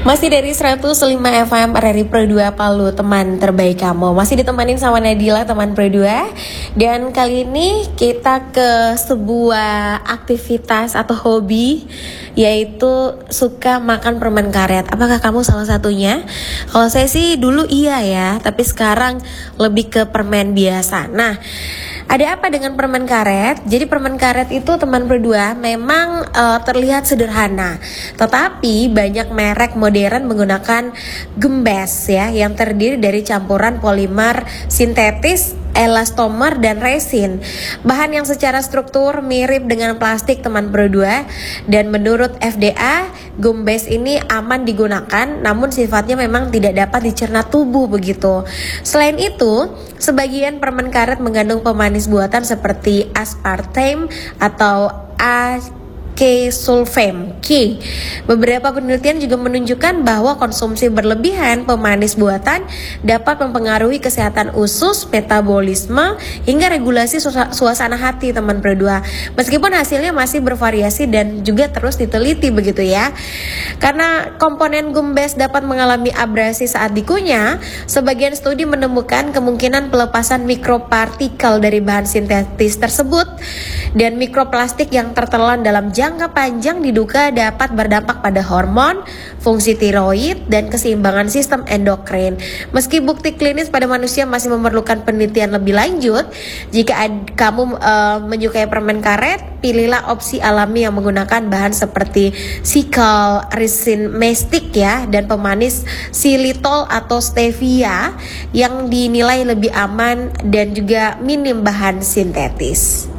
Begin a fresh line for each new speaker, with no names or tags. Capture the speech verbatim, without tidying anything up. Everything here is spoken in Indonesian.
Masih dari seratus lima F M R R I Pro dua Palu, teman terbaik kamu. Masih ditemanin sama Nadila, teman Pro dua. Dan kali ini kita ke sebuah aktivitas atau hobi, yaitu suka makan permen karet. Apakah kamu salah satunya? Kalau saya sih dulu iya ya, tapi sekarang lebih ke permen biasa. Nah, ada apa dengan permen karet? Jadi permen karet itu, teman berdua, memang uh, terlihat sederhana, tetapi banyak merek modern menggunakan gembes ya, yang terdiri dari campuran polimer sintetis, elastomer, dan resin. Bahan yang secara struktur mirip dengan plastik, teman berdua. Dan menurut F D A, gembes ini aman digunakan, namun sifatnya memang tidak dapat dicerna tubuh begitu. Selain itu, sebagian permen karet mengandung pemanis buatan seperti aspartame atau A K-sulfame K. Beberapa penelitian juga menunjukkan bahwa konsumsi berlebihan pemanis buatan dapat mempengaruhi kesehatan usus, metabolisme, hingga regulasi suasana hati, teman berdua. Meskipun hasilnya masih bervariasi dan juga terus diteliti begitu ya. Karena komponen gembes dapat mengalami abrasi saat dikunyah, sebagian studi menemukan kemungkinan pelepasan mikropartikel dari bahan sintetis tersebut, dan mikroplastik yang tertelan dalam jangka panjang diduga dapat berdampak pada hormon, fungsi tiroid, dan keseimbangan sistem endokrin. Meski bukti klinis pada manusia masih memerlukan penelitian lebih lanjut, jika ad, kamu uh, menyukai permen karet, pilihlah opsi alami yang menggunakan bahan seperti sikal, resin mestik ya, dan pemanis xylitol atau stevia yang dinilai lebih aman dan juga minim bahan sintetis.